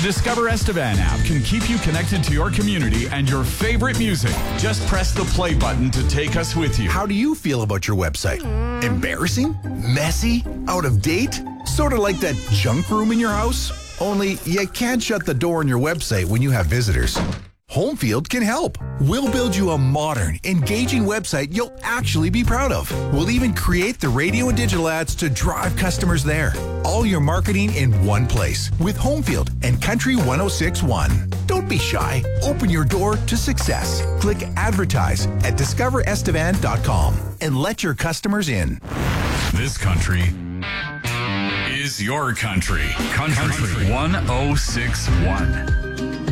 Discover Estevan app can keep you connected to your community and your favorite music. Just press the play button to take us with you. How do you feel about your website? Embarrassing? Messy? Out of date? Sort of like that junk room in your house? Only you can't shut the door on your website when you have visitors. Homefield can help. We'll build you a modern, engaging website you'll actually be proud of. We'll even create the radio and digital ads to drive customers there. All your marketing in one place with Homefield and Country 106.1. Don't be shy. Open your door to success. Click advertise at discoverestevan.com and let your customers in. This country is your country. Country 106.1.